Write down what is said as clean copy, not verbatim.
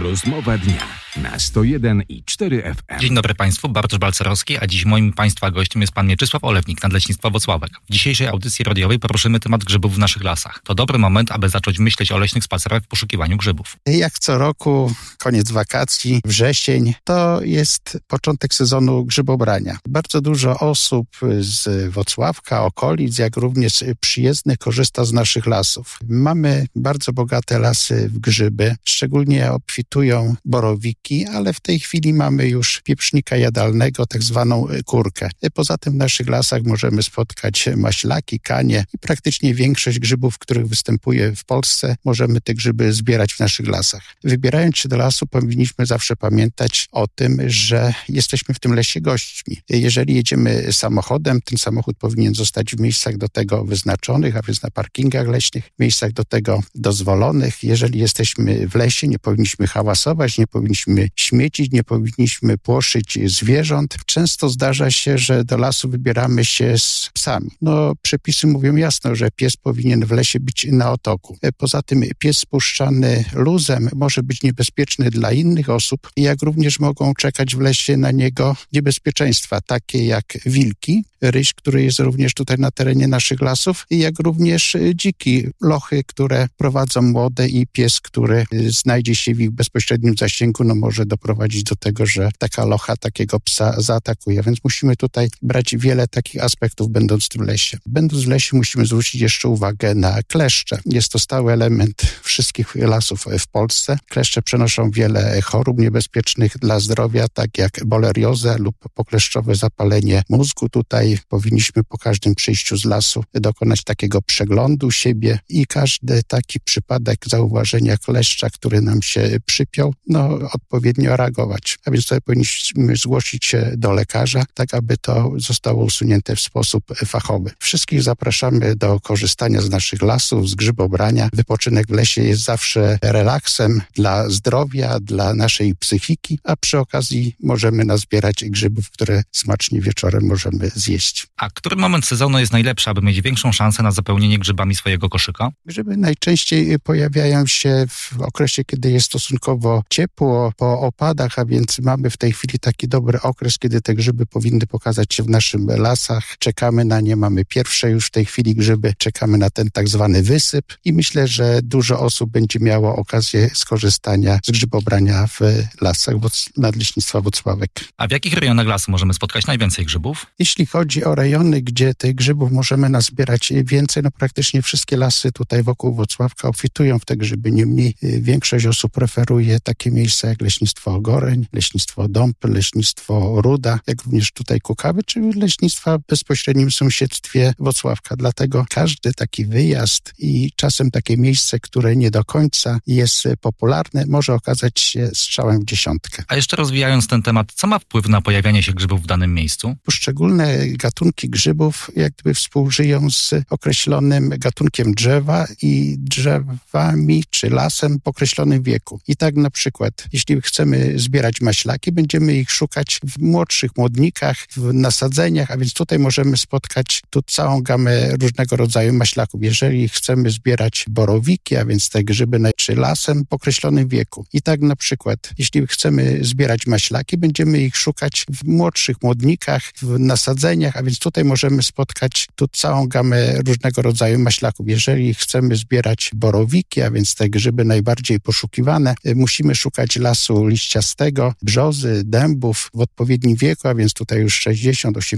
Rozmowa dnia na 101,4 FM. Dzień dobry Państwu, Bartosz Balcerowski, a dziś moim Państwa gościem jest Pan Mieczysław Olewnik, Nadleśnictwo Włocławek. W dzisiejszej audycji radiowej poruszymy temat grzybów w naszych lasach. To dobry moment, aby zacząć myśleć o leśnych spacerach w poszukiwaniu grzybów. Jak co roku, koniec wakacji, wrzesień, to jest początek sezonu grzybobrania. Bardzo dużo osób z Włocławka, okolic, jak również przyjezdnych korzysta z naszych lasów. Mamy bardzo bogate lasy w grzyby, szczególnie obfitują borowiki, ale w tej chwili mamy już pieprznika jadalnego, tak zwaną kurkę. Poza tym w naszych lasach możemy spotkać maślaki, kanie i praktycznie większość grzybów, których występuje w Polsce, możemy te grzyby zbierać w naszych lasach. Wybierając się do lasu, powinniśmy zawsze pamiętać o tym, że jesteśmy w tym lesie gośćmi. Jeżeli jedziemy samochodem, ten samochód powinien zostać w miejscach do tego wyznaczonych, a więc na parkingach leśnych, w miejscach do tego dozwolonych. Jeżeli jesteśmy w lesie, nie powinniśmy hałasować, nie powinniśmy śmiecić, nie powinniśmy płoszyć zwierząt. Często zdarza się, że do lasu wybieramy się z psami. Przepisy mówią jasno, że pies powinien w lesie być na otoku. Poza tym pies spuszczany luzem może być niebezpieczny dla innych osób, jak również mogą czekać w lesie na niego niebezpieczeństwa, takie jak wilki, ryś, który jest również tutaj na terenie naszych lasów, jak również dziki, lochy, które prowadzą młode i pies, który znajdzie się w ich bezpośrednim zasięgu, może doprowadzić do tego, że taka locha takiego psa zaatakuje. Więc musimy tutaj brać wiele takich aspektów, będąc w tym lesie. Będąc w lesie, musimy zwrócić jeszcze uwagę na kleszcze. Jest to stały element wszystkich lasów w Polsce. Kleszcze przenoszą wiele chorób niebezpiecznych dla zdrowia, tak jak boleriozę lub pokleszczowe zapalenie mózgu. Tutaj powinniśmy po każdym przyjściu z lasu dokonać takiego przeglądu siebie i każdy taki przypadek zauważenia kleszcza, który nam się przypiął, odpowiednio reagować. A więc tutaj powinniśmy zgłosić się do lekarza, tak aby to zostało usunięte w sposób fachowy. Wszystkich zapraszamy do korzystania z naszych lasów, z grzybobrania. Wypoczynek w lesie jest zawsze relaksem dla zdrowia, dla naszej psychiki, a przy okazji możemy nazbierać grzybów, które smacznie wieczorem możemy zjeść. A który moment sezonu jest najlepszy, aby mieć większą szansę na zapełnienie grzybami swojego koszyka? Grzyby najczęściej pojawiają się w okresie, kiedy jest stosunkowo ciepło, po opadach, a więc mamy w tej chwili taki dobry okres, kiedy te grzyby powinny pokazać się w naszych lasach. Czekamy na nie, mamy pierwsze już w tej chwili grzyby, czekamy na ten tak zwany wysyp i myślę, że dużo osób będzie miało okazję skorzystania z grzybobrania w lasach Nadleśnictwa Włocławek. A w jakich rejonach lasu możemy spotkać najwięcej grzybów? Jeśli chodzi o rejony, gdzie tych grzybów możemy nazbierać więcej, praktycznie wszystkie lasy tutaj wokół Włocławka obfitują w te grzyby. Niemniej większość osób preferuje takie miejsca jak Leśnictwo Goreń, Leśnictwo Dąb, Leśnictwo Ruda, jak również tutaj Kukawy, czy leśnictwa w bezpośrednim sąsiedztwie Włocławka. Dlatego każdy taki wyjazd i czasem takie miejsce, które nie do końca jest popularne, może okazać się strzałem w dziesiątkę. A jeszcze rozwijając ten temat, co ma wpływ na pojawianie się grzybów w danym miejscu? Poszczególne gatunki grzybów jak gdyby współżyją z określonym gatunkiem drzewa i drzewami czy lasem w określonym wieku. I tak na przykład, jeśli chcemy zbierać maślaki, będziemy ich szukać w młodszych młodnikach, w nasadzeniach, a więc tutaj możemy spotkać całą gamę różnego rodzaju maślaków. Jeżeli chcemy zbierać borowiki, a więc te grzyby czy lasem w określonym wieku. I tak na przykład, jeśli chcemy zbierać maślaki, będziemy ich szukać w młodszych młodnikach, w nasadzeniach, a więc tutaj możemy spotkać całą gamę różnego rodzaju maślaków. Jeżeli chcemy zbierać borowiki, a więc te grzyby najbardziej poszukiwane, musimy szukać lasu liściastego, brzozy, dębów w odpowiednim wieku, a więc tutaj już 60,